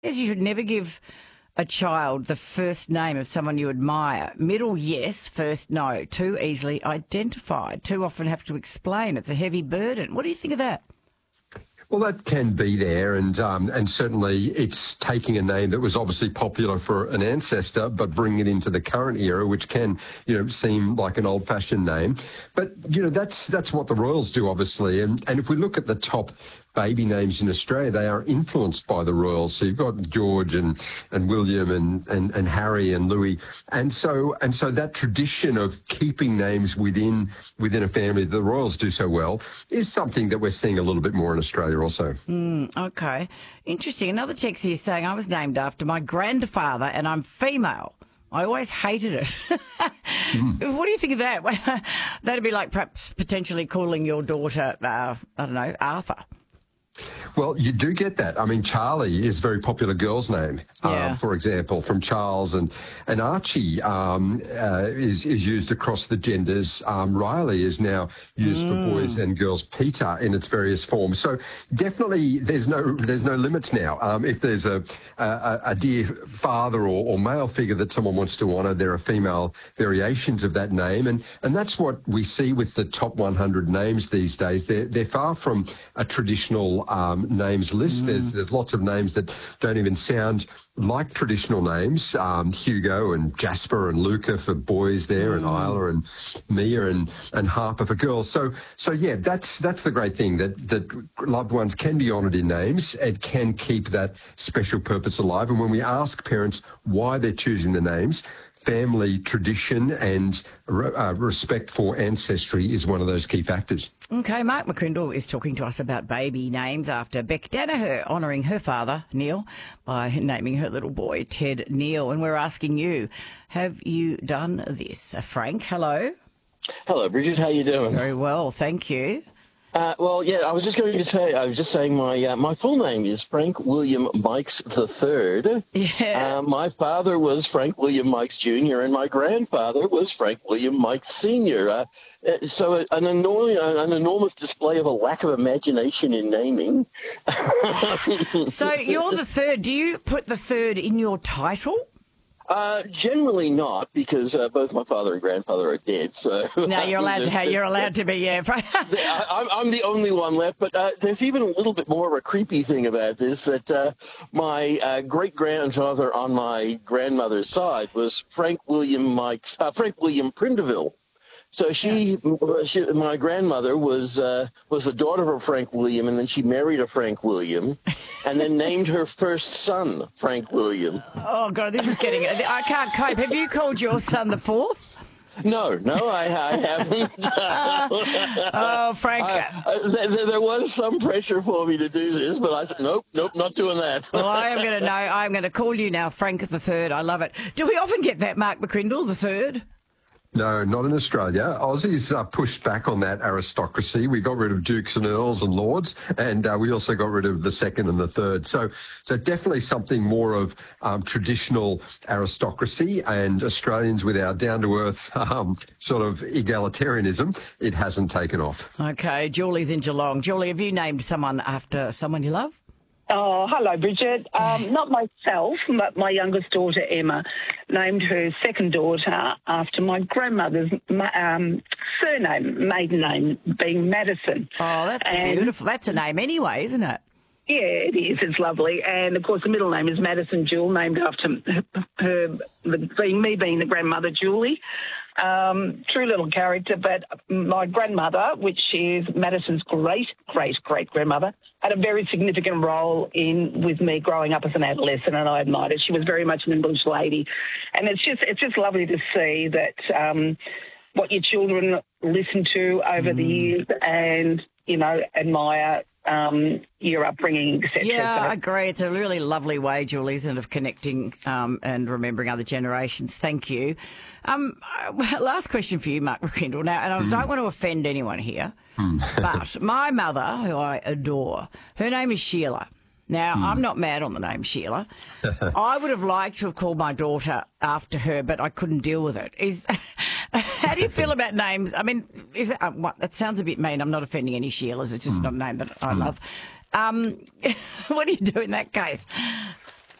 says you should never give a child the first name of someone you admire. Middle, yes. First, no. Too easily identified. Too often have to explain. It's a heavy burden. What do you think of that? Well, that can be there, and certainly it's taking a name that was obviously popular for an ancestor, but bringing it into the current era, which can, seem like an old-fashioned name. But that's what the Royals do, obviously. And if we look at the top baby names in Australia, they are influenced by the Royals. So you've got George and William and Harry and Louis, and so that tradition of keeping names within a family that the Royals do so well is something that we're seeing a little bit more in Australia also. Okay, interesting. Another text here saying I was named after my grandfather and I'm female. I always hated it. What do you think of that? That'd be like perhaps potentially calling your daughter, I don't know, Arthur. Well, you do get that. I mean, Charlie is a very popular girl's name, for example, from Charles, and Archie is used across the genders. Riley is now used for boys and girls. Peter in its various forms. So definitely, there's no limits now. If there's a dear father or male figure that someone wants to honour, there are female variations of that name, and that's what we see with the top 100 names these days. They're far from a traditional names list. There's lots of names that don't even sound like traditional names. Hugo and Jasper and Luca for boys there, and Isla and Mia and Harper for girls. So yeah, that's the great thing, that loved ones can be honoured in names. It can keep that special purpose alive. And when we ask parents why they're choosing the names, family tradition and respect for ancestry is one of those key factors. Okay, Mark McCrindle is talking to us about baby names after Beck Danaher honouring her father, Neil, by naming her little boy Ted Neil. And we're asking you, have you done this? Frank, hello. Hello, Bridget. How you doing? Very well, thank you. Well, yeah, I was just going to tell you, I was just saying my full name is Frank William Mikes III. Yeah. My father was Frank William Mikes Jr., and my grandfather was Frank William Mikes Sr. So an enormous display of a lack of imagination in naming. So you're the third. Do you put the third in your title? Generally not, because both my father and grandfather are dead. So no, you're allowed to be. Yeah, I'm the only one left. But there's even a little bit more of a creepy thing about this, that my great grandfather on my grandmother's side was Frank William Prindeville. So my grandmother was the daughter of Frank William, and then she married a Frank William, and then named her first son Frank William. Oh God, this is getting. I can't cope. Have you called your son the fourth? No, I haven't. Oh, Frank. There was some pressure for me to do this, but I said, nope, not doing that. Well, I'm going to call you now Frank the Third. I love it. Do we often get that, Mark McCrindle, the third? No, not in Australia. Aussies pushed back on that aristocracy. We got rid of dukes and earls and lords, and we also got rid of the second and the third. So definitely something more of traditional aristocracy, and Australians with our down-to-earth sort of egalitarianism, it hasn't taken off. Okay, Julie's in Geelong. Julie, have you named someone after someone you love? Oh, hello, Bridget. Not myself, but my youngest daughter, Emma, named her second daughter after my grandmother's surname, maiden name, being Madison. Oh, that's beautiful. That's a name anyway, isn't it? Yeah, it is. It's lovely. And, of course, the middle name is Madison Jewel, named after me being the grandmother, Julie. True little character, but my grandmother, which is Madison's great-great-great-grandmother, had a very significant role with me growing up as an adolescent, and I admired it. She was very much an English lady. And it's just lovely to see that what your children listen to over the years and, admire your upbringing, etc. Yeah, I agree. It's a really lovely way, Julie, isn't it, of connecting and remembering other generations. Thank you. Last question for you, Mark McCrindle. Now, and I don't want to offend anyone here, but my mother, who I adore, her name is Sheila. Now, I'm not mad on the name Sheila. I would have liked to have called my daughter after her, but I couldn't deal with it. How do you feel about names? I mean, that sounds a bit mean. I'm not offending any Sheilas. It's just not a name that I love. What do you do in that case?